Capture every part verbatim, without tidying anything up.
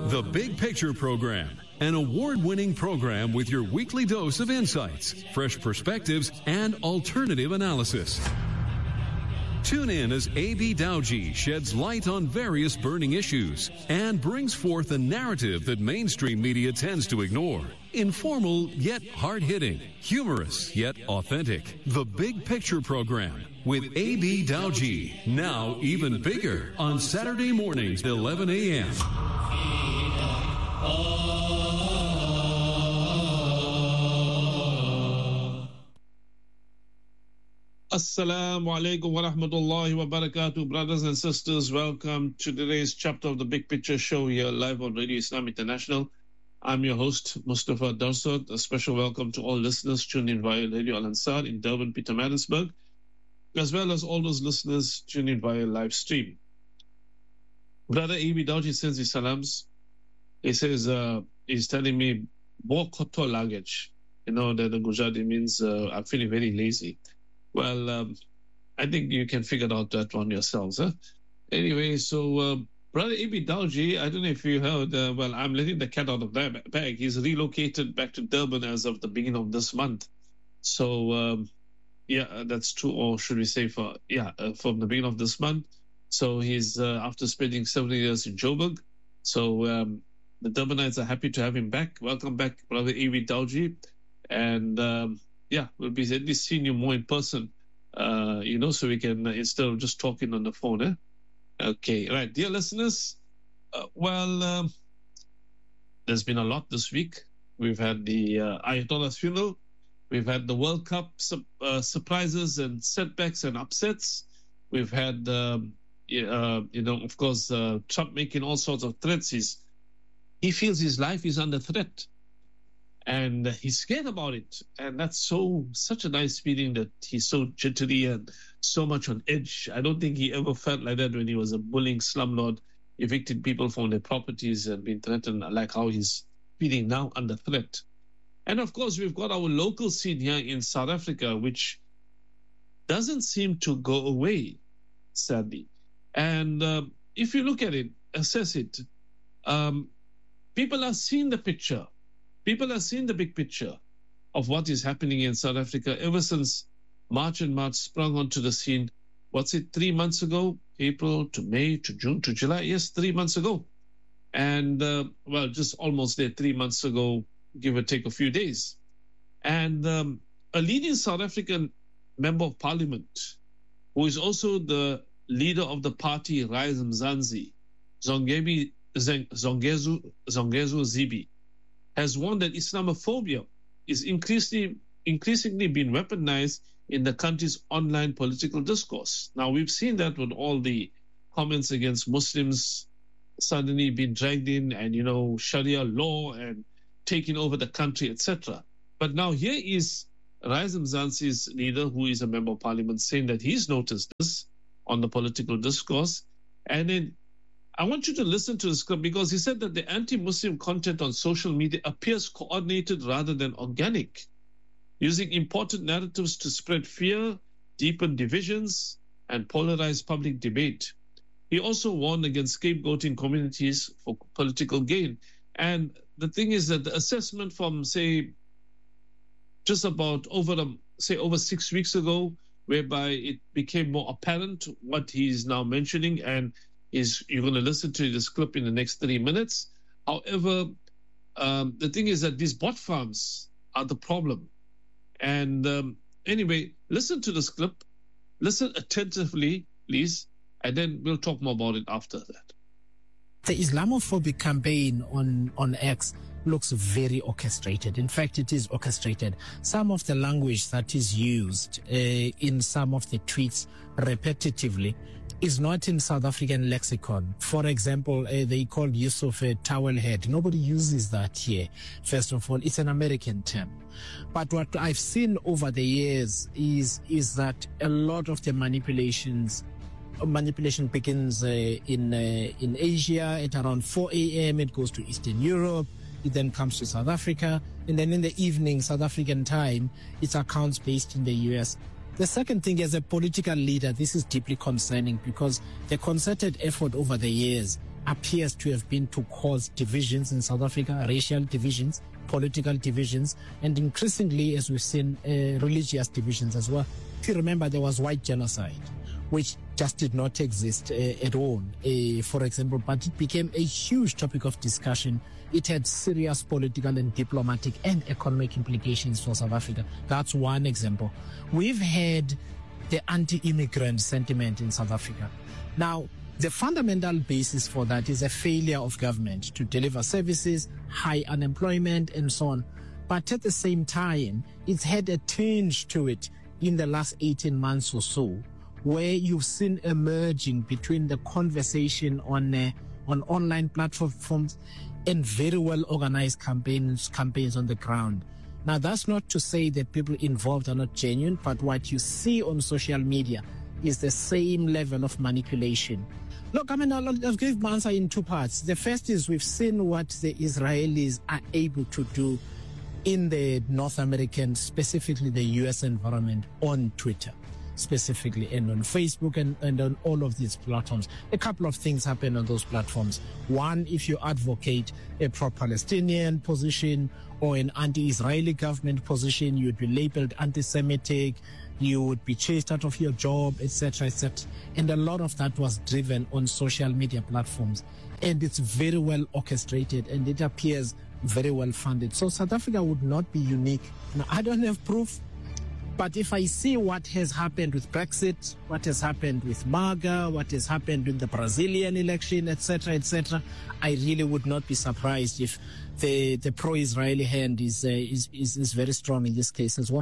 The Big Picture Program, an award-winning program with your weekly dose of insights, fresh perspectives, and alternative analysis. Tune in as A B Dowji sheds light on various burning issues and brings forth a narrative that mainstream media tends to ignore. Informal yet hard-hitting, humorous yet authentic. The Big Picture Program with A B Dowji, now even bigger, on Saturday mornings at eleven a.m. Assalamu alaikum wa rahmatullahi wa barakatuh. Brothers and sisters, welcome to today's chapter of the Big Picture Show here live on Radio Islam International. I'm your host, Mustafa Darsot. A special welcome to all listeners tuned in via Radio Al-Ansar in Durban, Pietermaritzburg, as well as all those listeners tuned in via live stream. Brother A B Dowji sends his salams. He says, uh, he's telling me, Bo koto luggage. You know, that the Gujarati means uh, I'm feeling very lazy. Well, um, I think you can figure out that one yourselves. Huh? Anyway, so uh, Brother A B Dowji, I don't know if you heard, uh, well, I'm letting the cat out of the bag. He's relocated back to Durban as of the beginning of this month. So, um, yeah, that's true. Or should we say, for yeah, uh, from the beginning of this month. So he's, uh, after spending several years in Joburg. So um, the Durbanites are happy to have him back. Welcome back, Brother A B Dowji. And... Um, Yeah, we'll be at least seeing you more in person, uh, you know, so we can, uh, instead of just talking on the phone, eh? Okay, right. Dear listeners, uh, well, um, there's been a lot this week. We've had the uh, Ayatollah's funeral. We've had the World Cup su- uh, surprises and setbacks and upsets. We've had, um, uh, you know, of course, uh, Trump making all sorts of threats. He's, he feels his life is under threat. And he's scared about it. And that's so such a nice feeling that he's so jittery and so much on edge. I don't think he ever felt like that when he was a bullying slumlord, evicting people from their properties and being threatened, like how he's feeling now under threat. And of course, we've got our local scene here in South Africa, which doesn't seem to go away, sadly. And uh, if you look at it, assess it, um, people are seeing the picture. People are seeing the big picture of what is happening in South Africa ever since March and March sprung onto the scene. What's it, three months ago? April to May to June to July? Yes, three months ago. And, uh, well, just almost there three months ago, give or take a few days. And um, a leading South African member of parliament, who is also the leader of the party Rise Mzansi, Zongebi, Zongezu, Zongezu Zibi, has warned that Islamophobia is increasingly, increasingly being weaponized in the country's online political discourse. Now, we've seen that with all the comments against Muslims suddenly being dragged in and, you know, Sharia law and taking over the country, et cetera. But now here is Rise Mzansi's leader, who is a member of parliament, saying that he's noticed this on the political discourse. And then I want you to listen to this clip because he said that the anti-Muslim content on social media appears coordinated rather than organic, using important narratives to spread fear, deepen divisions, and polarize public debate. He also warned against scapegoating communities for political gain. And the thing is that the assessment from, say, just about over, the, say, over six weeks ago, whereby it became more apparent what he's now mentioning, and is you're going to listen to this clip in the next thirty minutes. However, um, the thing is that these bot farms are the problem. And um, anyway, listen to this clip. Listen attentively, please, and then we'll talk more about it after that. The Islamophobic campaign on, on X looks very orchestrated. In fact, it is orchestrated. Some of the language that is used uh, in some of the tweets repetitively is not in South African lexicon. For example, uh, they call Yusuf a towel head. Nobody uses that here. First of all, it's an American term. But what I've seen over the years is, is that a lot of the manipulations Manipulation begins uh, in uh, in Asia at around four a.m. It goes to Eastern Europe. It then comes to South Africa. And then in the evening, South African time, it's accounts based in the U S. The second thing, as a political leader, this is deeply concerning because the concerted effort over the years appears to have been to cause divisions in South Africa, racial divisions, political divisions, and increasingly, as we've seen, uh, religious divisions as well. If you remember, there was white genocide, which just did not exist uh, at all, uh, for example, but it became a huge topic of discussion. It had serious political and diplomatic and economic implications for South Africa. That's one example. We've had the anti-immigrant sentiment in South Africa. Now, the fundamental basis for that is a failure of government to deliver services, high unemployment, and so on. But at the same time, it's had a tinge to it in the last eighteen months or so, where you've seen emerging between the conversation on uh, on online platforms and very well organized campaigns campaigns on the ground. Now, that's not to say that people involved are not genuine, but what you see on social media is the same level of manipulation. Look, I mean, I'll, I'll give my answer in two parts. The first is we've seen what the Israelis are able to do in the North American, specifically the U S environment, on Twitter specifically, and on Facebook, and, and on all of these platforms. A couple of things happen on those platforms. One, if you advocate a pro-Palestinian position or an anti-Israeli government position, you'd be labeled anti-Semitic, you would be chased out of your job, et cetera, et cetera. And a lot of that was driven on social media platforms. And it's very well orchestrated, and it appears very well funded. So South Africa would not be unique. Now, I don't have proof, but if I see what has happened with Brexit, what has happened with MAGA, what has happened with the Brazilian election, et cetera, et cetera, I really would not be surprised if the, the pro-Israeli hand is, uh, is, is, is very strong in this case as well.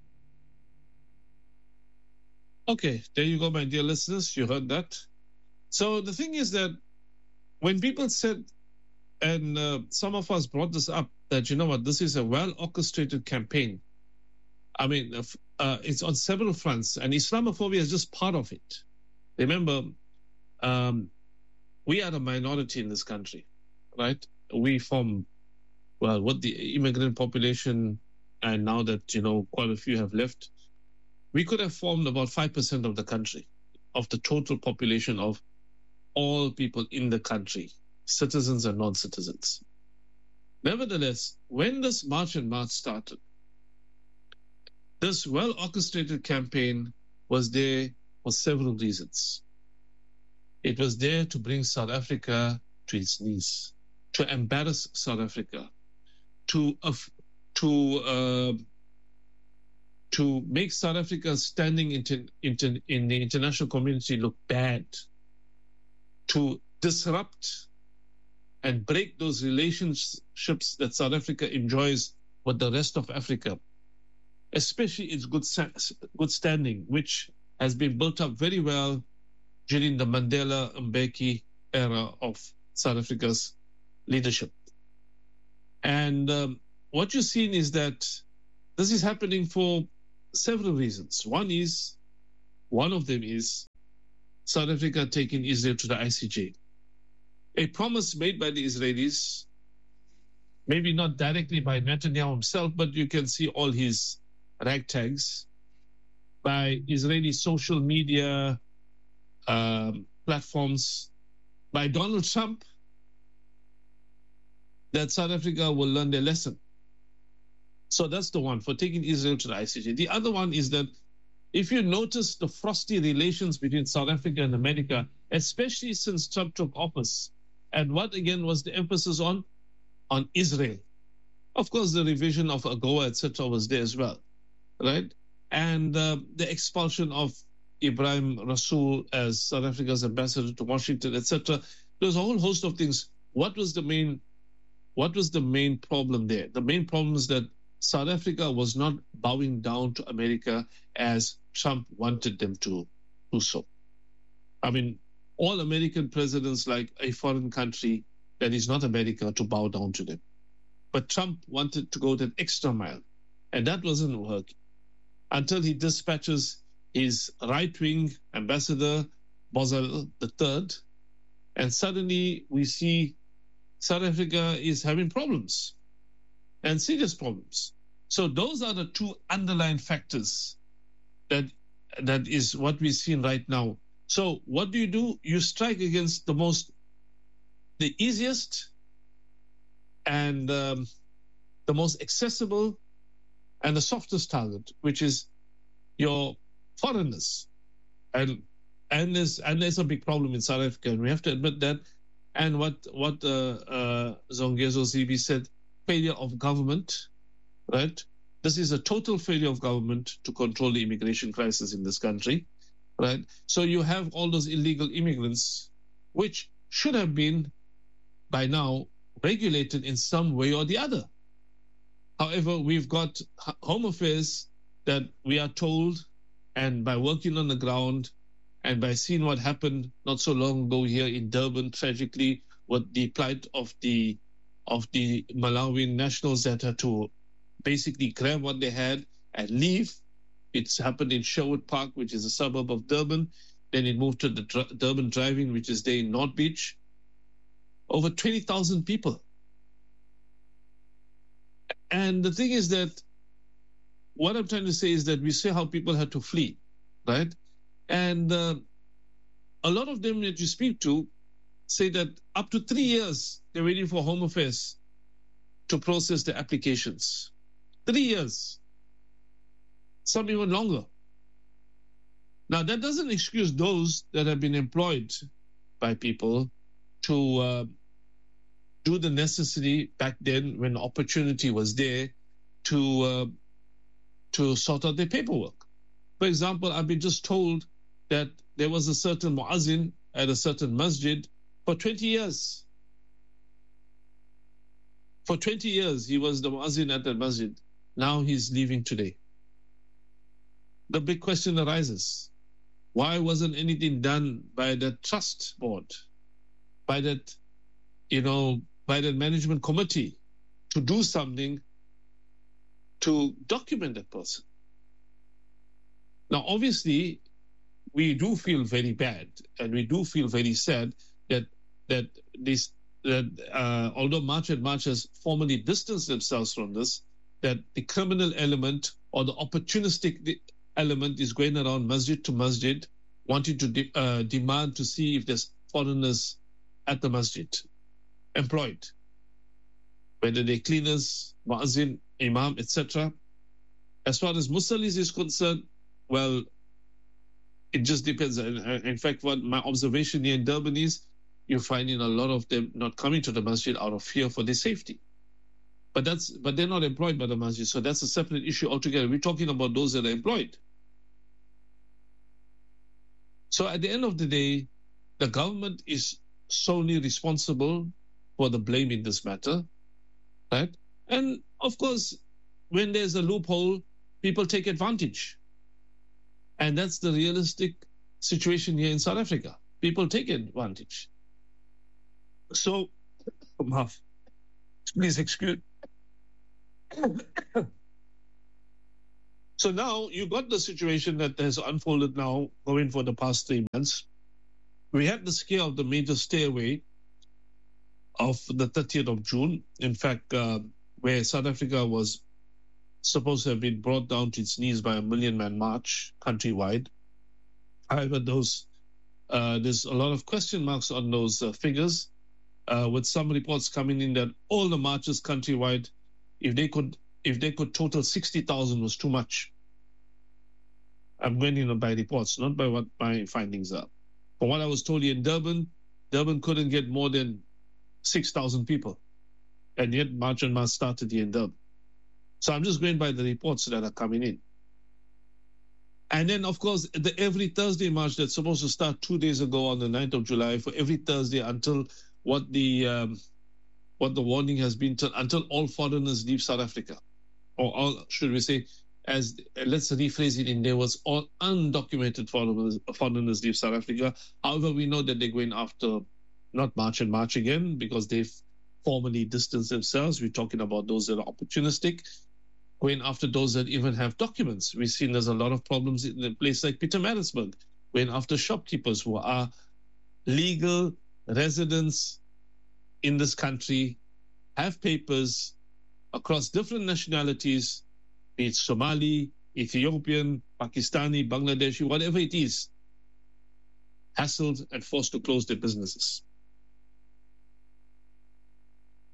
Okay, there you go, my dear listeners. You heard that. So the thing is that when people said, and uh, some of us brought this up, that, you know what, this is a well-orchestrated campaign. I mean, uh, it's on several fronts, and Islamophobia is just part of it. Remember, um, we are a minority in this country, right? We form, well, what the immigrant population, and now that, you know, quite a few have left, we could have formed about five percent of the country, of the total population of all people in the country, citizens and non-citizens. Nevertheless, when this March and March started, this well-orchestrated campaign was there for several reasons. It was there to bring South Africa to its knees, to embarrass South Africa, to uh, to uh, to make South Africa's standing in, in, in the international community look bad, to disrupt and break those relationships that South Africa enjoys with the rest of Africa, especially its good, good standing, which has been built up very well during the Mandela Mbeki era of South Africa's leadership. And um, what you're seeing is that this is happening for several reasons. One is, one of them is South Africa taking Israel to the I C J. A promise made by the Israelis, maybe not directly by Netanyahu himself, but you can see all his ragtags, by Israeli social media um, platforms, by Donald Trump, that South Africa will learn their lesson. So that's the one, for taking Israel to the I C J. The other one is that if you notice the frosty relations between South Africa and America, especially since Trump took office, and what again was the emphasis on? On Israel. Of course, the revision of AGOA, et cetera, was there as well, right? And uh, the expulsion of Ibrahim Rasool as South Africa's ambassador to Washington, et cetera. There's a whole host of things. What was the main, what was the main problem there? The main problem is that South Africa was not bowing down to America as Trump wanted them to do so. I mean, all American presidents like a foreign country that is not America to bow down to them. But Trump wanted to go that extra mile, and that wasn't working until he dispatches his right-wing ambassador, Bozal the Third, and suddenly we see South Africa is having problems, and serious problems. So those are the two underlying factors that that is what we're seeing right now. So what do you do? You strike against the most the easiest and um, the most accessible and the softest target, which is your foreigners. And and there's, and there's a big problem in South Africa, and we have to admit that. And what, what uh, uh, Zongezo Zibi said, failure of government, right? This is a total failure of government to control the immigration crisis in this country, right? So you have all those illegal immigrants, which should have been, by now, regulated in some way or the other. However, we've got Home Affairs that we are told, and by working on the ground and by seeing what happened not so long ago here in Durban, tragically, with the plight of the of the Malawian nationals that had to basically grab what they had and leave. It's happened in Sherwood Park, which is a suburb of Durban. Then it moved to the Dr- Durban Driving, which is there in North Beach. Over twenty thousand people. And the thing is that what I'm trying to say is that we see how people had to flee, right? And uh, a lot of them that you speak to say that up to three years, they're waiting for Home Affairs to process the applications. Three years. Some even longer. Now, that doesn't excuse those that have been employed by people to uh, do the necessary back then when the opportunity was there to uh, to sort out their paperwork. For example, I've been just told that there was a certain muazzin at a certain masjid for twenty years. For twenty years, he was the muazzin at that masjid. Now he's leaving today. The big question arises, why wasn't anything done by the trust board, by that, you know, by the management committee to do something to document that person? Now, obviously, we do feel very bad and we do feel very sad that that this that uh, although March and March has formally distanced themselves from this, that the criminal element or the opportunistic element is going around masjid to masjid, wanting to de- uh, demand to see if there's foreigners at the masjid, employed, whether they're cleaners, muazzin, imam, et cetera. As far as musallis is concerned, well, it just depends. In fact, what my observation here in Durban is, you're finding a lot of them not coming to the masjid out of fear for their safety. But that's but they're not employed by the masjid, so that's a separate issue altogether. We're talking about those that are employed. So at the end of the day, the government is solely responsible for the blame in this matter, right? And of course, when there's a loophole, people take advantage. And that's the realistic situation here in South Africa. People take advantage. So, Maaf, please excuse. So now you got the situation that has unfolded now going for the past three months. We had the scare of the major stairway of the thirtieth of June. In fact, uh, where South Africa was supposed to have been brought down to its knees by a million-man march countrywide. However, those uh, there's a lot of question marks on those uh, figures, uh, with some reports coming in that all the marches countrywide, if they could if they could total sixty thousand, was too much. I'm going in by reports, not by what my findings are. From what I was told in Durban, Durban couldn't get more than six thousand people, and yet March and March started here in Durban. So I'm just going by the reports that are coming in. And then, of course, the every Thursday march that's supposed to start two days ago on the ninth of July, for every Thursday until what the um, what the warning has been, to, until all foreigners leave South Africa. Or all, should we say, as let's rephrase it in there, was all undocumented foreigners, foreigners leave South Africa. However, we know that they're going after not March and March again because they've formally distanced themselves. We're talking about those that are opportunistic, going after those that even have documents. We've seen there's a lot of problems in a place like Pietermaritzburg, going after shopkeepers who are legal residents in this country, have papers across different nationalities, be it Somali, Ethiopian, Pakistani, Bangladeshi, whatever it is, hassled and forced to close their businesses.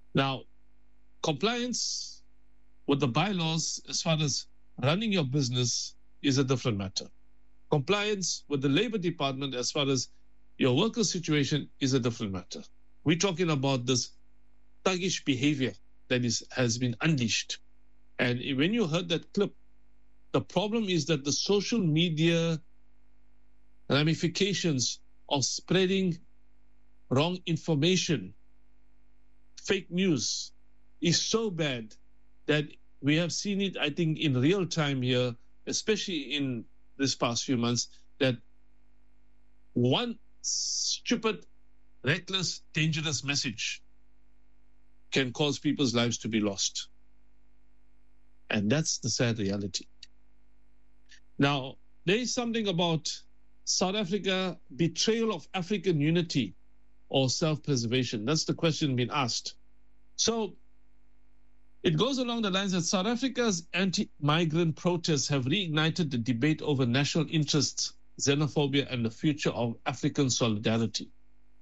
Now, compliance with the bylaws as far as running your business is a different matter. Compliance with the Labor Department as far as your worker situation is a different matter. We're talking about this thuggish behavior that is, has been unleashed. And when you heard that clip, the problem is that the social media ramifications of spreading wrong information, fake news, is so bad that we have seen it, I think, in real time here, especially in this past few months, that one stupid, reckless, dangerous message can cause people's lives to be lost. And that's the sad reality. Now, there is something about South Africa, betrayal of African unity or self-preservation. That's the question being asked. So it goes along the lines that South Africa's anti-migrant protests have reignited the debate over national interests, xenophobia, and the future of African solidarity.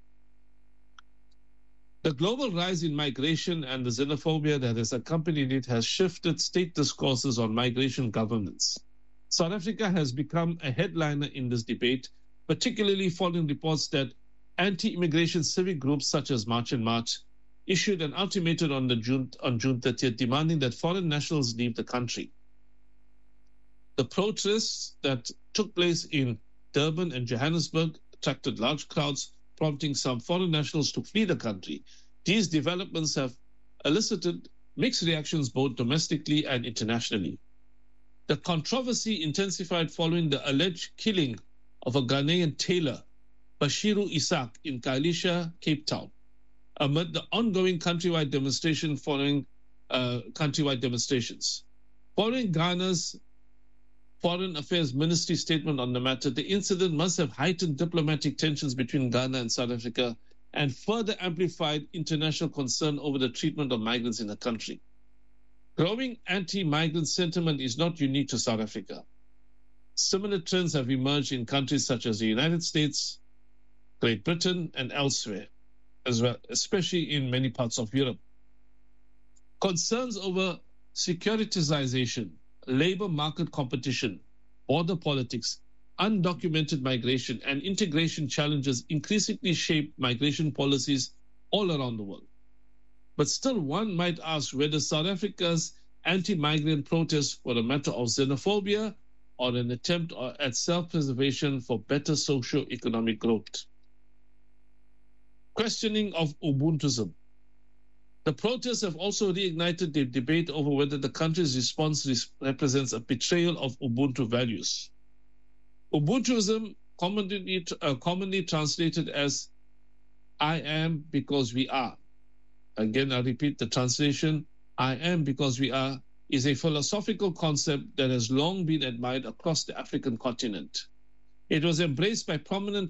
The global rise in migration and the xenophobia that has accompanied it has shifted state discourses on migration governance. South Africa has become a headliner in this debate, particularly following reports that anti-immigration civic groups such as March and March issued an ultimatum on, the June, on June thirtieth demanding that foreign nationals leave the country. The protests that took place in Durban and Johannesburg attracted large crowds, prompting some foreign nationals to flee the country. These developments have elicited mixed reactions both domestically and internationally. The controversy intensified following the alleged killing of a Ghanaian tailor, Bashiru Isaac, in Kaalisha, Cape Town, amid the ongoing countrywide demonstration following uh, countrywide demonstrations. Following Ghana's Foreign Affairs Ministry statement on the matter, the incident must have heightened diplomatic tensions between Ghana and South Africa and further amplified international concern over the treatment of migrants in the country. Growing anti-migrant sentiment is not unique to South Africa. Similar trends have emerged in countries such as the United States, Great Britain, and elsewhere, as well, especially in many parts of Europe. Concerns over securitization, labor market competition, border politics, undocumented migration, and integration challenges increasingly shape migration policies all around the world. But still, one might ask whether South Africa's anti-migrant protests were a matter of xenophobia or an attempt at self-preservation for better socio-economic growth. Questioning of Ubuntuism. The protests have also reignited the debate over whether the country's response represents a betrayal of Ubuntu values. Ubuntuism, commonly, uh, commonly translated as I am because we are. Again, I repeat the translation, I am because we are, is a philosophical concept that has long been admired across the African continent. It was embraced by prominent